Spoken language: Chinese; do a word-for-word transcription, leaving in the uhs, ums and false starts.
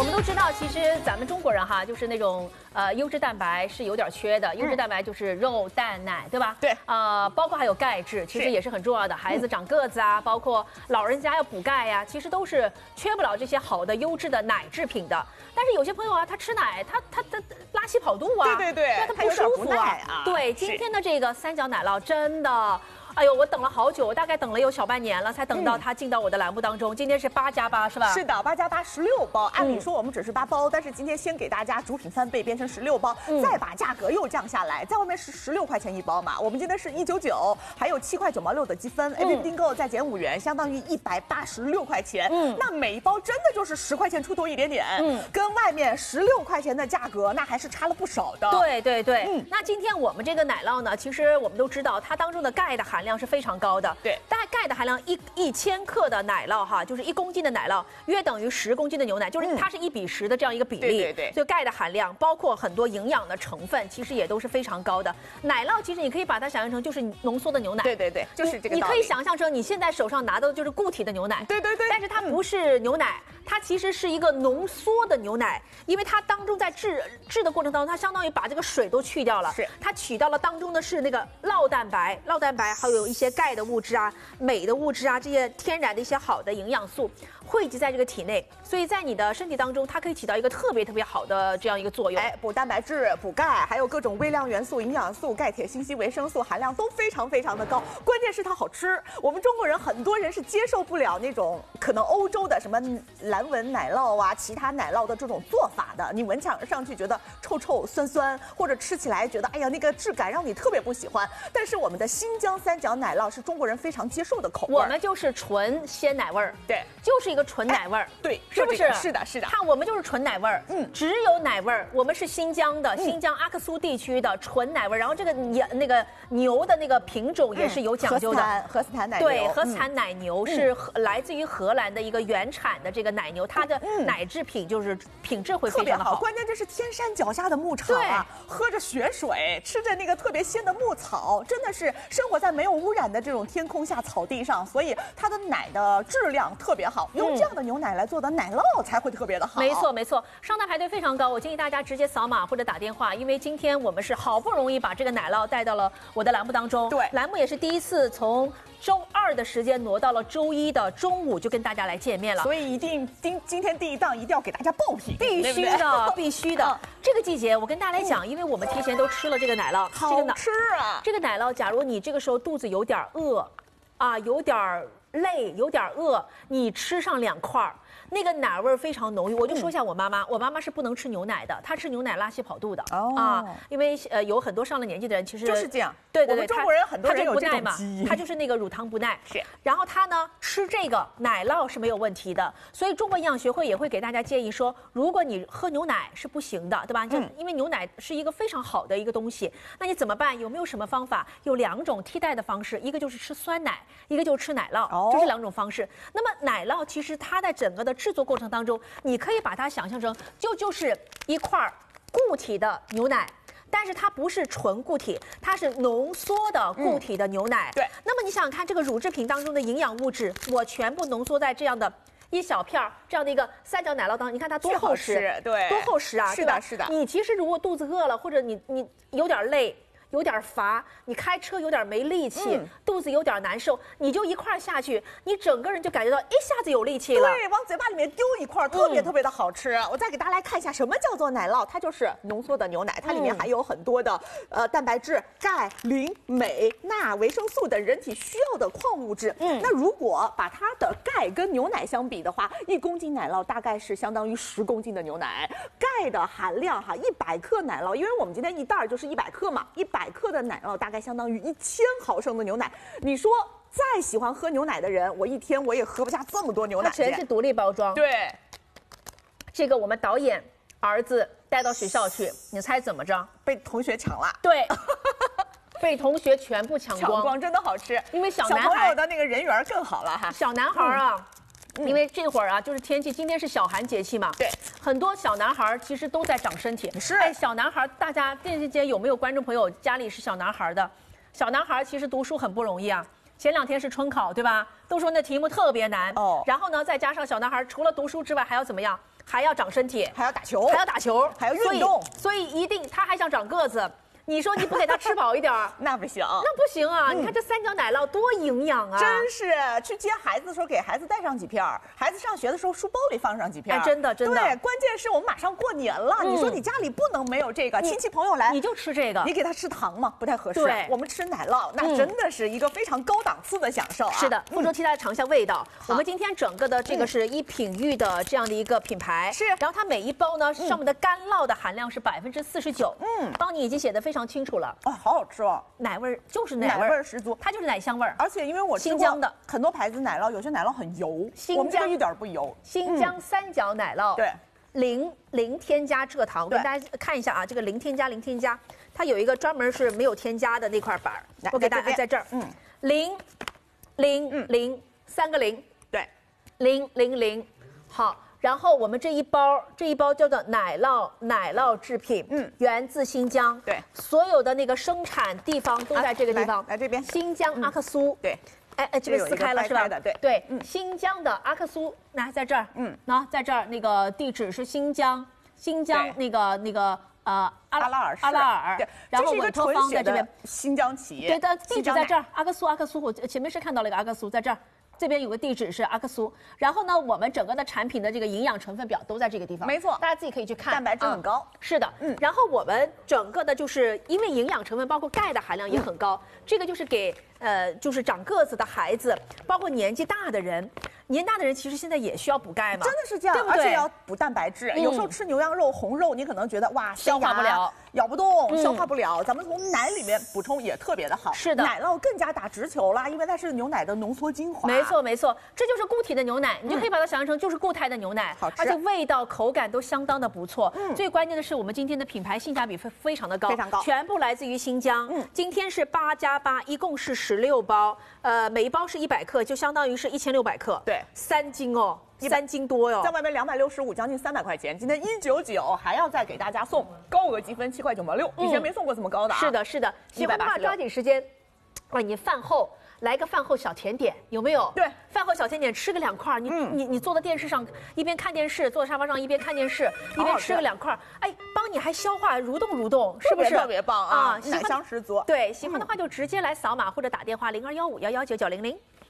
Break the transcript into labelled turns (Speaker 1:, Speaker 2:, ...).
Speaker 1: 我们都知道，其实咱们中国人哈，就是那种呃优质蛋白是有点缺的。优质蛋白就是肉、蛋、奶，对吧？
Speaker 2: 对。
Speaker 1: 呃，包括还有钙质，其实也是很重要的。孩子长个子啊，包括老人家要补钙呀、啊，其实都是缺不了这些好的优质的奶制品的。但是有些朋友啊，他吃奶，他他他拉稀跑肚啊，
Speaker 2: 对对对，
Speaker 1: 让他不舒服啊。
Speaker 2: 啊
Speaker 1: 对，今天的这个三角奶酪真的。哎呦，我等了好久，我大概等了有小半年了，才等到它进到我的栏目当中。嗯、今天是八加八，是吧？
Speaker 2: 是的，八加八十六包。按理说我们只是八包，嗯、但是今天先给大家主品翻倍，变成十六包，嗯、再把价格又降下来，在外面是十六块钱一包嘛，我们今天是一九九，还有七块九毛六的积分 ，A P P 订购再减五元，相当于一百八十六块钱。嗯，那每一包真的就是十块钱出头一点点，嗯，跟外面十六块钱的价格那还是差了不少的。
Speaker 1: 对对对，嗯，那今天我们这个奶酪呢，其实我们都知道它当中的钙的含量是非常高的。
Speaker 2: 对，
Speaker 1: 大概钙的含量一一千克的奶酪哈，就是一公斤的奶酪约等于十公斤的牛奶，就是它是一比十的这样一个比例。
Speaker 2: 对对对，
Speaker 1: 所以钙的含量包括很多营养的成分，其实也都是非常高的。奶酪其实你可以把它想象成就是浓缩的牛奶。
Speaker 2: 对对对，就是这个道理。
Speaker 1: 你可以想象成你现在手上拿到的就是固体的牛奶。
Speaker 2: 对对对，
Speaker 1: 但是它不是牛奶，它其实是一个浓缩的牛奶，因为它当中在制制的过程当中，它相当于把这个水都去掉了，
Speaker 2: 是
Speaker 1: 它取到了当中的是那个酪蛋白，酪蛋白还有一些钙的物质啊、镁的物质啊，这些天然的一些好的营养素汇集在这个体内，所以在你的身体当中，它可以起到一个特别特别好的这样一个作用。
Speaker 2: 哎，补蛋白质、补钙，还有各种微量元素、营养素、钙、铁、锌、硒、维生素含量都非常非常的高。关键是它好吃。我们中国人很多人是接受不了那种可能欧洲的什么蓝纹奶酪啊、其他奶酪的这种做法的，你闻起上去觉得臭臭酸酸，或者吃起来觉得哎呀那个质感让你特别不喜欢。但是我们的新疆三角奶酪是中国人非常接受的口味。
Speaker 1: 我们就是纯鲜奶味儿，
Speaker 2: 对，
Speaker 1: 就是一个纯奶味儿，
Speaker 2: 对，
Speaker 1: 是不是？
Speaker 2: 是的，是的。
Speaker 1: 看我们就是纯奶味儿，嗯，只有奶味儿。我们是新疆的，新疆阿克苏地区的纯奶味儿。然后这个牛那个牛的那个品种也是有讲究的，
Speaker 2: 荷斯坦奶牛。
Speaker 1: 对，荷斯坦奶牛是来自于荷兰的一个原产的这个奶牛，它的奶制品就是品质会非常的好。
Speaker 2: 关键这是天山脚下的牧场啊，喝着雪水，吃着那个特别鲜的牧草，真的是生活在没有污染的这种天空下草地上，所以它的奶的质量特别好。用这样的牛奶来做的奶酪才会特别的好。
Speaker 1: 没错没错，上单排队非常高，我建议大家直接扫码或者打电话，因为今天我们是好不容易把这个奶酪带到了我的栏目当中。
Speaker 2: 对，
Speaker 1: 栏目也是第一次从周二的时间挪到了周一的中午，就跟大家来见面了。
Speaker 2: 所以一定今今天第一档一定要给大家爆品，
Speaker 1: 必须的，必须的。这个季节我跟大家来讲，因为我们提前都吃了这个奶酪，
Speaker 2: 好吃啊！
Speaker 1: 这个奶酪，假如你这个时候肚子有点饿，啊，有点累，有点饿，你吃上两块。那个奶味非常浓郁，我就说一下我妈妈，嗯、我妈妈是不能吃牛奶的，她吃牛奶拉稀跑肚的、哦、啊，因为呃有很多上了年纪的人其实
Speaker 2: 就是这样，
Speaker 1: 对对对，
Speaker 2: 我们中国人很多人有这种基因，
Speaker 1: 她就是那个乳糖不耐，
Speaker 2: 是，
Speaker 1: 然后她呢吃这个奶酪是没有问题的，所以中国营养学会也会给大家建议说，如果你喝牛奶是不行的，对吧？嗯、因为牛奶是一个非常好的一个东西，那你怎么办？有没有什么方法？有两种替代的方式，一个就是吃酸奶，一个就是吃奶酪，哦、这是两种方式。那么奶酪其实它在整个的制作过程当中，你可以把它想象成就就是一块固体的牛奶，但是它不是纯固体，它是浓缩的固体的牛奶。
Speaker 2: 嗯、对。
Speaker 1: 那么你想想看，这个乳制品当中的营养物质，我全部浓缩在这样的一小片这样的一个三角奶酪当中，你看它多厚实，
Speaker 2: 对，
Speaker 1: 多厚实啊！
Speaker 2: 是的，是的。
Speaker 1: 你其实如果肚子饿了，或者你你有点累。有点乏，你开车有点没力气，嗯、肚子有点难受，你就一块下去，你整个人就感觉到一下子有力气了。
Speaker 2: 对，往嘴巴里面丢一块，特别特别的好吃。嗯、我再给大家来看一下什么叫做奶酪，它就是浓缩的牛奶，它里面含有很多的、嗯、呃蛋白质、钙、磷、镁、钠、维生素等人体需要的矿物质。嗯，那如果把它的钙跟牛奶相比的话，一公斤奶酪大概是相当于十公斤的牛奶。钙的含量哈，一百克奶酪，因为我们今天一袋就是一百克嘛，一百。百克的奶酪大概相当于一千毫升的牛奶，你说再喜欢喝牛奶的人，我一天我也喝不下这么多牛奶。
Speaker 1: 它全是独立包装。
Speaker 2: 对，
Speaker 1: 这个我们导演儿子带到学校去，你猜怎么着？
Speaker 2: 被同学抢了。
Speaker 1: 对，被同学全部抢光。
Speaker 2: 抢光真的好吃，
Speaker 1: 因为小男孩
Speaker 2: 小朋友的那个人缘更好了哈。
Speaker 1: 小男孩啊。嗯嗯、因为这会儿啊，就是天气，今天是小寒节气嘛，
Speaker 2: 对，
Speaker 1: 很多小男孩其实都在长身体。
Speaker 2: 是，
Speaker 1: 哎，小男孩，大家电视间有没有观众朋友家里是小男孩的？小男孩其实读书很不容易啊。前两天是春考，对吧？都说那题目特别难哦。然后呢，再加上小男孩除了读书之外，还要怎么样？ 还要长身体，
Speaker 2: 还要打球，
Speaker 1: 还要打球，
Speaker 2: 还要运动，
Speaker 1: 所以，所以一定他还想长个子。你说你不给他吃饱一点儿，
Speaker 2: 那不行，
Speaker 1: 那不行啊！嗯、你看这三角奶酪多营养啊！
Speaker 2: 真是去接孩子的时候给孩子带上几片儿，孩子上学的时候书包里放上几片儿。
Speaker 1: 哎，真的真的。
Speaker 2: 对，关键是我们马上过年了，嗯、你说你家里不能没有这个，亲戚朋友来
Speaker 1: 你就吃这个，
Speaker 2: 你给他吃糖吗？不太合适。
Speaker 1: 对，
Speaker 2: 我们吃奶酪，那真的是一个非常高档次的享受啊！
Speaker 1: 是的，不周期大家尝一下味道。我们今天整个的这个是一品玉的这样的一个品牌，
Speaker 2: 是。
Speaker 1: 然后它每一包呢上面的干酪的含量是百分之四十九，嗯，帮你已经写的非常清楚了。
Speaker 2: 哇，好好吃哦，
Speaker 1: 奶味儿就是奶味
Speaker 2: 儿十足，
Speaker 1: 它就是奶香味儿。
Speaker 2: 而且因为我
Speaker 1: 新疆的
Speaker 2: 很多牌子奶酪，有些奶酪很油，我们这个一点不油。
Speaker 1: 新疆三角奶酪，
Speaker 2: 对，
Speaker 1: 零零添加蔗糖。我跟大家看一下啊，这个零添加零添加，它有一个专门是没有添加的那块板儿，我给大家在这儿，嗯，零零零三个零，
Speaker 2: 对，
Speaker 1: 零零零，好。然后我们这一包，这一包叫做奶酪奶酪制品，嗯，源自新疆，
Speaker 2: 对，
Speaker 1: 所有的那个生产地方都在这个地方，
Speaker 2: 来, 来这边，
Speaker 1: 新疆阿克苏，
Speaker 2: 对，
Speaker 1: 哎哎，这边撕开了是吧？
Speaker 2: 对
Speaker 1: 对，嗯，新疆的阿克苏，那在这儿，嗯，那在这儿那个地址是新疆，新疆那个那个呃
Speaker 2: 阿拉尔
Speaker 1: 阿拉尔，
Speaker 2: 对，
Speaker 1: 然后委托方在这边，
Speaker 2: 新疆企业，
Speaker 1: 对的，地址在这儿，阿克苏阿克苏，我前面是看到了一个阿克苏在这儿。这边有个地址是阿克苏，然后呢，我们整个的产品的这个营养成分表都在这个地方，
Speaker 2: 没错，
Speaker 1: 大家自己可以去看，
Speaker 2: 蛋白质很高，
Speaker 1: 嗯、是的，嗯，然后我们整个的就是因为营养成分包括钙的含量也很高，嗯、这个就是给呃就是长个子的孩子，包括年纪大的人，年大的人其实现在也需要补钙嘛，
Speaker 2: 真的是这样，
Speaker 1: 对不对？
Speaker 2: 而且要补蛋白质，嗯、有时候吃牛羊肉、红肉，你可能觉得哇
Speaker 1: 消化不了，
Speaker 2: 咬不动，嗯、消化不了，咱们从奶里面补充也特别的好，
Speaker 1: 是的，
Speaker 2: 奶酪更加打直球了，因为它是牛奶的浓缩精华，
Speaker 1: 没错没错，这就是固体的牛奶，你就可以把它想象成就是固态的牛奶，
Speaker 2: 好吃，
Speaker 1: 而且味道口感都相当的不错。嗯，最关键的是我们今天的品牌性价比非非常的高，
Speaker 2: 非常高，
Speaker 1: 全部来自于新疆。嗯，今天是八加八，一共是十六包，呃，每一包是一百克，就相当于是一千六百克，
Speaker 2: 对，
Speaker 1: 三斤哦。三斤多哟，
Speaker 2: 在外面两百六十五，将近三百块钱，今天一九九，还要再给大家送高额积分七块九毛六，以前没送过这么高的啊。
Speaker 1: 是的，是的，喜欢的话抓紧时间，哇，你饭后来个饭后小甜点，有没有？
Speaker 2: 对，
Speaker 1: 饭后小甜点吃个两块，你、嗯、你你坐在电视上一边看电视，坐在沙发上一边看电视，一边吃个两块，哎，帮你还消化蠕动蠕动，是不是？
Speaker 2: 特别棒啊，奶香十足。
Speaker 1: 对，喜欢的话就直接来扫码或者打电话零二幺五幺幺九九零零。